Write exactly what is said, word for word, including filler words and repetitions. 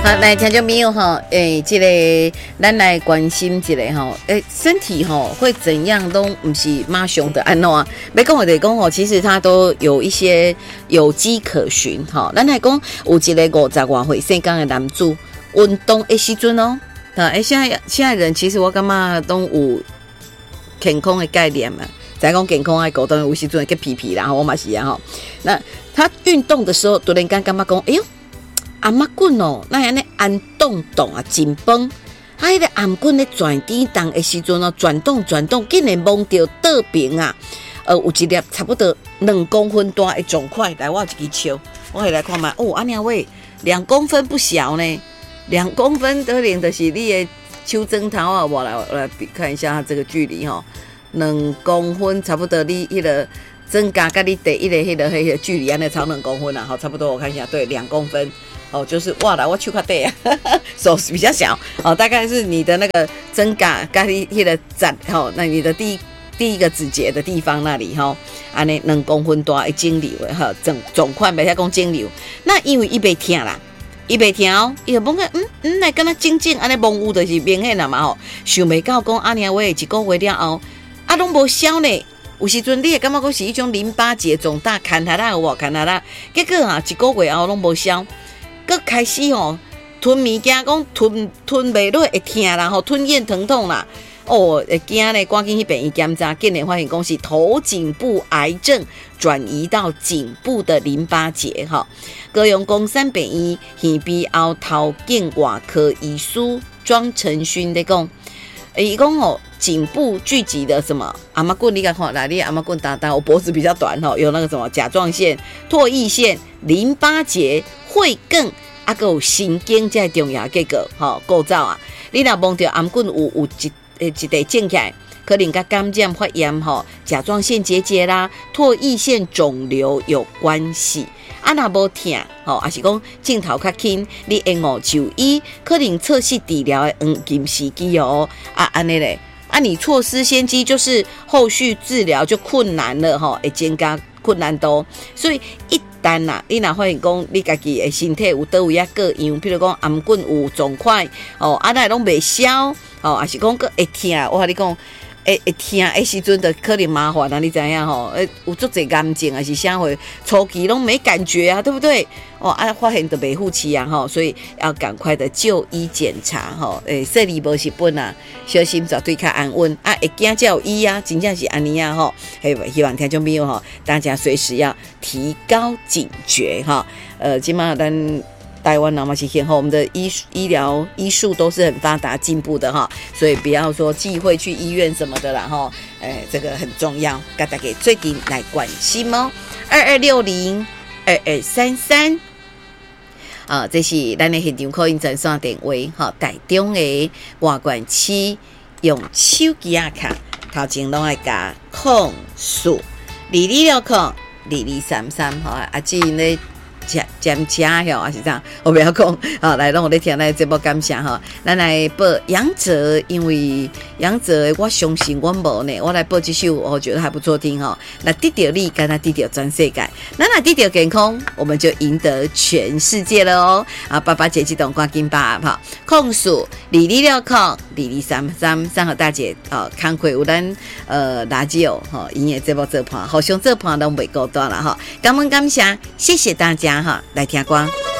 好，来听众朋友哈，诶，这个咱来关心一下哈，诶，身体哈会怎样都不是马上的安怎啊？要讲我哋讲哦，其实它都有一些有迹可循哈。咱来讲有一个五十外岁生港的男子，运动的时阵哦，啊，诶，现在现在人其实我感觉都有健康的概念嘛。在讲健康爱狗当然有时阵会皮皮啦，我嘛是啊哈。那他运动的时候，突然间感觉讲，哎呦。颔仔棍哦，那安尼按动动啊，紧绷，啊，迄个颔棍咧转颠动的时阵哦，转动转动，竟然摸到倒边啊，呃，有一粒差不多两公分大的肿块，来，我有一支手，我可以来看嘛，哦，安尼喂，两公分不小呢，两公分得连的是你的手指头啊，我来我来比看一下它这个距离哈，两公分差不多你迄个指甲跟你第一个迄个迄个距离安尼差两公分啊，好，差不多我看一下，对，两公分。哦，就是哇啦，我手较短啊，手比较小哦，大概是你的那个指甲跟你迄个指吼，那你的第一第一个指节的地方那里吼，安尼两公分大的肿瘤哈，肿肿块袂晓讲肿瘤，那因为伊袂疼啦，伊袂疼哦，伊就摸个嗯嗯来跟他静静安尼摸有就是明显啦嘛吼，想袂到讲安尼话一个月了后，啊拢无消呢。有时阵你会感觉讲是一种淋巴结肿大，看下啦有无看下啦，结果啊一个月后拢无消。佮开始吼吞物件，讲吞吞袂落会疼啦，吼吞咽疼痛啦，哦会惊咧，赶紧去病院检查，竟然发现讲是头颈部癌症转移到颈部的淋巴结，哈。高雄公山病院耳鼻喉头颈外科医师庄成勋在讲，伊讲吼颈部聚集的什么阿妈棍，你看看，来你阿妈棍打打，我脖子比较短吼，有那个什么甲状腺、唾液腺、淋巴结。会更啊个有神经才重要结果吼构造啊！你若摸到颔棍有有一诶一块肿起来，可能甲感染发炎吼、甲状腺结节啦、唾液腺肿瘤有关系。啊，若无疼吼，还是讲镜头较轻，你会误就医，可能测试治疗的黄金时机哦。啊，安尼咧，啊你错失先机，就是后续治疗就困难了吼，会增加困难度，所以一。但啦，你若发现讲你家己的身体有倒位啊各样，譬如讲颔棍有肿块哦，啊那拢袂消哦，还是讲个会疼，我跟你讲会会疼的时阵就可能麻烦啊，你知影吼？诶，有足侪癌症还是啥货，初期拢没感觉啊，对不对？哦，啊发现就袂复期啊，吼，所以要赶快的就医检查吼，诶，说离无是本啊，小心绝对较安稳啊，会惊才有医啊，真正是安尼啊吼，希望听众朋友吼，大家随时要提高警觉哈，呃，今嘛咱。台湾嘛是很好，我们的医医疗医术都是很发达进步的哈，所以不要说忌讳去医院什么的啦哈，哎，这个很重要，跟大家最近来关心哦，二二六零二二三三，啊，这是咱的现场口音诊线电话哈，台中的外观区用手机啊卡，头前拢爱加控数二二六控二二三三哈，啊，至于呢。减加哟，还是这样，我不要讲好，来让我哋听来这波感谢哈。咱来播杨哲，因为杨哲我相信我无呢，我来播这首，我觉得还不错听哈。那得到你，跟他得到全世界，那那得到健康，我们就赢得全世界了哦。啊，爸爸姐姐懂关金爸哈，控诉李丽六控李丽三三三和大姐啊，康亏有咱呃垃圾哦哈，因为这波这盘，好像这盘都未够多了哈。感恩感谢，谢谢大家。来听歌。